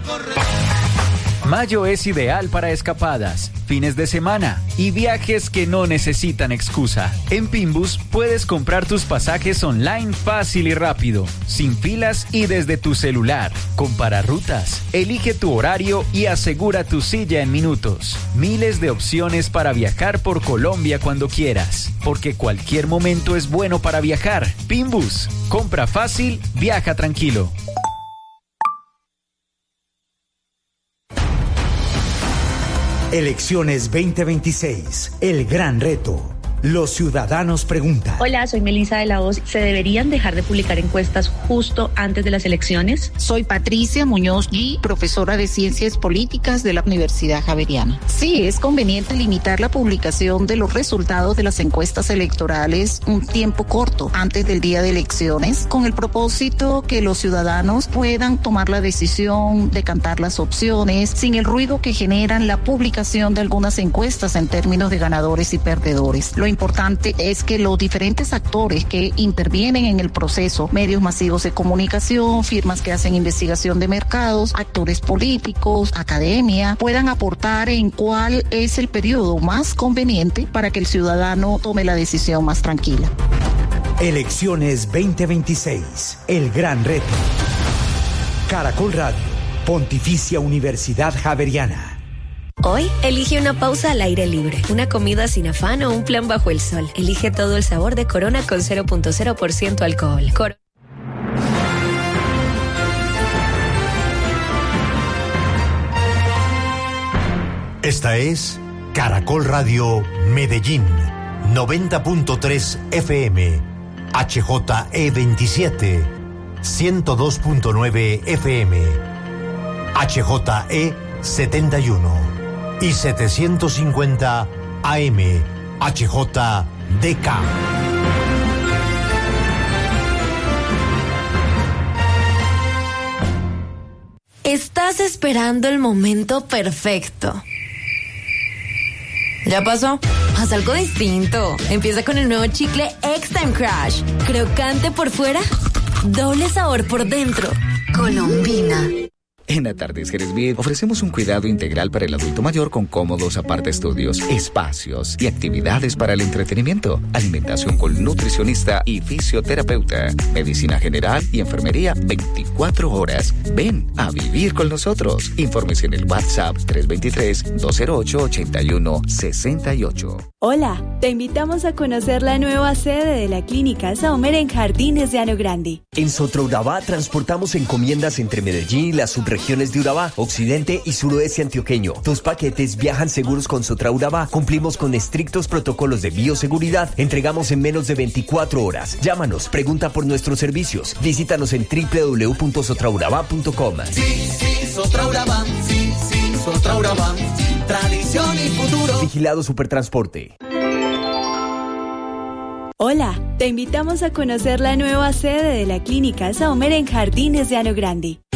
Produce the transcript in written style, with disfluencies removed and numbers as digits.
Mayo es ideal para escapadas, fines de semana y viajes que no necesitan excusa. En Pinbus puedes comprar tus pasajes online fácil y rápido, sin filas y desde tu celular. Compara rutas, elige tu horario y asegura tu silla en minutos. Miles de opciones para viajar por Colombia cuando quieras, porque cualquier momento es bueno para viajar. Pinbus, compra fácil, viaja tranquilo. Elecciones 2026, el gran reto. Los ciudadanos preguntan. Hola, soy Melissa de la Hoz. ¿Se deberían dejar de publicar encuestas justo antes de las elecciones? Soy Patricia Muñoz G., profesora de Ciencias Políticas de la Universidad Javeriana. Sí, es conveniente limitar la publicación de los resultados de las encuestas electorales un tiempo corto antes del día de elecciones, con el propósito que los ciudadanos puedan tomar la decisión, decantar las opciones, sin el ruido que generan la publicación de algunas encuestas en términos de ganadores y perdedores. Lo importante es que los diferentes actores que intervienen en el proceso, medios masivos de comunicación, firmas que hacen investigación de mercados, actores políticos, academia, puedan aportar en cuál es el periodo más conveniente para que el ciudadano tome la decisión más tranquila. Elecciones 2026, el gran reto. Caracol Radio, Pontificia Universidad Javeriana. Hoy, elige una pausa al aire libre, una comida sin afán o un plan bajo el sol. Elige todo el sabor de Corona con 0.0% alcohol. Esta es Caracol Radio Medellín, 90.3 FM, HJE27, 102.9 FM, HJE71. Y 750 AM HJDK. Estás esperando el momento perfecto. ¿Ya pasó? Haz algo distinto. Empieza con el nuevo chicle X-Time Crush. Crocante por fuera, doble sabor por dentro. Colombina. En Atardeceres Bien ofrecemos un cuidado integral para el adulto mayor con cómodos apartaestudios, espacios y actividades para el entretenimiento, alimentación con nutricionista y fisioterapeuta, medicina general y enfermería 24 horas. Ven a vivir con nosotros. Informes en el WhatsApp 323-208-8168. Hola, te invitamos a conocer la nueva sede de la Clínica Saumer en Jardines de Llano Grande. En Sotraurabá transportamos encomiendas entre Medellín y las subregiones de Urabá, occidente y suroeste antioqueño. Tus paquetes viajan seguros con Sotraurabá. Cumplimos con estrictos protocolos de bioseguridad. Entregamos en menos de 24 horas. Llámanos, pregunta por nuestros servicios. Visítanos en www.sotraurabá.com. Sí, Sotraurabá. Sí, Sotraurabá. Tradición y futuro. Vigilado Supertransporte. Hola, te invitamos a conocer la nueva sede de la Clínica Saumer en Jardines de Llano Grande.